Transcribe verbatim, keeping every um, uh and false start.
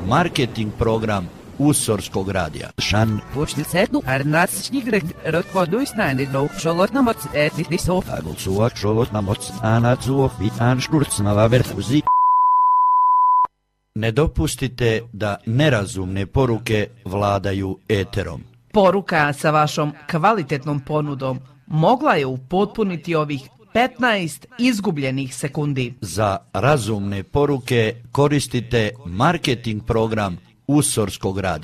marketing program Usorskog radija. Šan. Počti sednu, ar nadsčnigret, rotvodu snajnedno, šolotna moc etiti sof. Agulsua šolotna moc, anacuo, bitan šturcnava verfuzi. Ne dopustite da nerazumne poruke vladaju eterom. Poruka sa vašom kvalitetnom ponudom mogla je upotpuniti ovih petnaest izgubljenih sekundi. Za razumne poruke koristite marketing program Usorskog radija.